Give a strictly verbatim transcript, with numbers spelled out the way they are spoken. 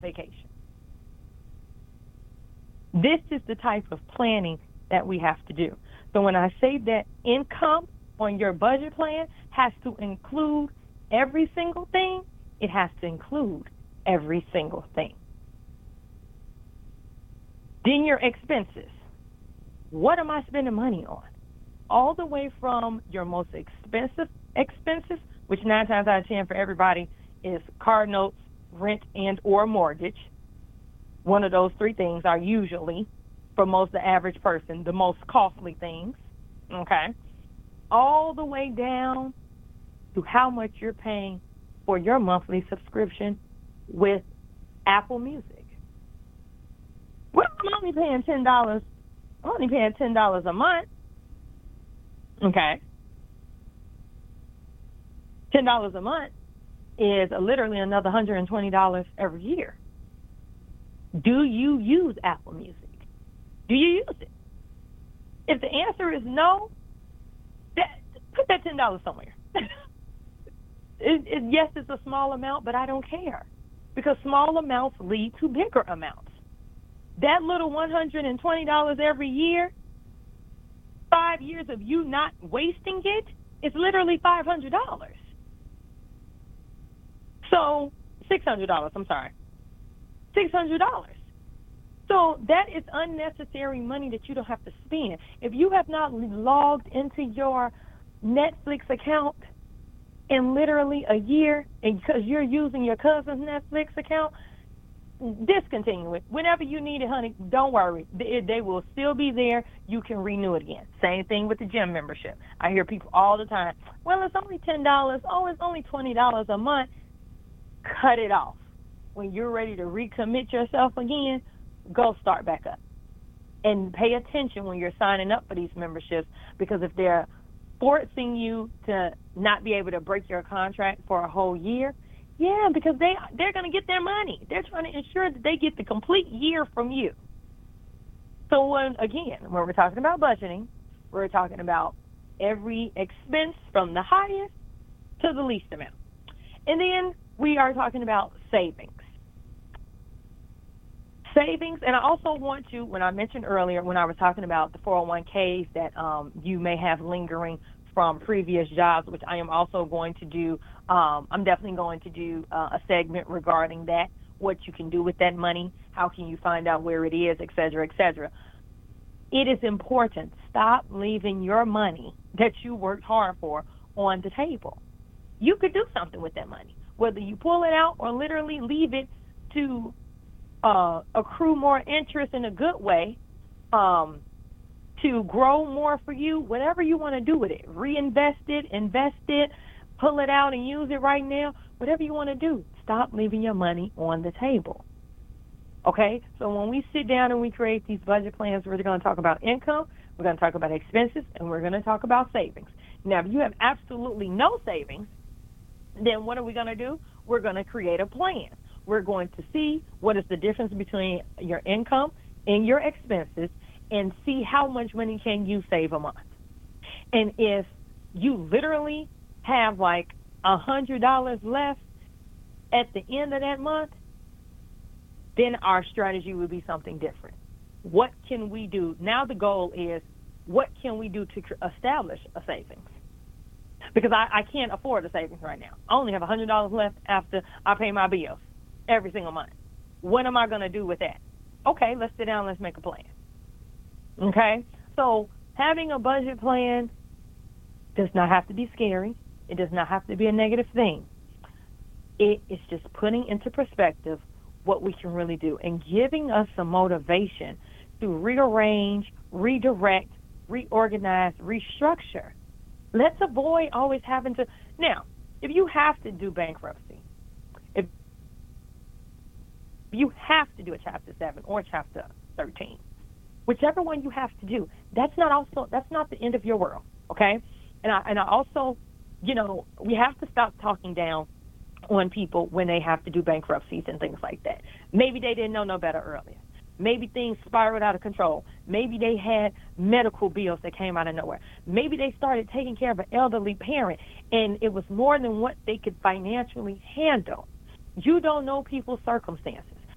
vacation. This is the type of planning that we have to do. So when I say that income on your budget plan has to include every single thing, it has to include every single thing. Then your expenses. What am I spending money on? All the way from your most expensive expenses, which nine times out of ten for everybody is car notes, rent, and or mortgage. One of those three things are usually, for most the average person, the most costly things, okay? All the way down to how much you're paying for your monthly subscription with Apple Music. Well, I'm only paying ten dollars. I'm only paying ten dollars a month. Okay. ten dollars a month is literally another one hundred twenty dollars every year. Do you use Apple Music? Do you use it? If the answer is no, that, put that ten dollars somewhere. it, it, yes, it's a small amount, but I don't care, because small amounts lead to bigger amounts. That little one hundred twenty dollars every year, five years of you not wasting it, is literally five hundred dollars. So, six hundred dollars, I'm sorry. six hundred dollars. So that is unnecessary money that you don't have to spend. If you have not logged into your Netflix account in literally a year, and because you're using your cousin's Netflix account, discontinue it. Whenever you need it, honey, don't worry. They, they will still be there. You can renew it again. Same thing with the gym membership. I hear people all the time, well, it's only ten dollars. Oh, it's only twenty dollars a month. Cut it off. When you're ready to recommit yourself again, go start back up. And pay attention when you're signing up for these memberships, because if they're forcing you to not be able to break your contract for a whole year, yeah, because they, they're going to get their money. They're trying to ensure that they get the complete year from you. So, when, again, when we're talking about budgeting, we're talking about every expense from the highest to the least amount. And then we are talking about savings. Savings, and I also want to, when I mentioned earlier, when I was talking about the four oh one k's that um, you may have lingering from previous jobs, which I am also going to do, um, I'm definitely going to do uh, a segment regarding that, what you can do with that money, how can you find out where it is, et cetera, et cetera. It is important. Stop leaving your money that you worked hard for on the table. You could do something with that money, whether you pull it out or literally leave it to uh, accrue more interest in a good way, um, to grow more for you, whatever you want to do with it. Reinvest it, invest it, pull it out and use it right now, whatever you want to do. Stop leaving your money on the table. Okay? So when we sit down and we create these budget plans, we're going to talk about income, we're going to talk about expenses, and we're going to talk about savings. Now, if you have absolutely no savings, then what are we going to do? We're going to create a plan. We're going to see what is the difference between your income and your expenses, and see how much money can you save a month. And if you literally have like one hundred dollars left at the end of that month, then our strategy would be something different. What can we do? Now the goal is, what can we do to establish a savings? Because I, I can't afford a savings right now. I only have one hundred dollars left after I pay my bills every single month. What am I going to do with that? Okay, let's sit down, let's make a plan. Okay? So having a budget plan does not have to be scary. It does not have to be a negative thing. It is just putting into perspective what we can really do and giving us some motivation to rearrange, redirect, reorganize, restructure. Let's avoid always having to. Now, if you have to do bankruptcy, if you have to do a Chapter seven or Chapter thirteen, whichever one you have to do, that's not also that's not the end of your world, okay? And I and I also, you know, we have to stop talking down on people when they have to do bankruptcies and things like that. Maybe they didn't know no better earlier. Maybe things spiraled out of control. Maybe they had medical bills that came out of nowhere. Maybe they started taking care of an elderly parent, and it was more than what they could financially handle. You don't know people's circumstances.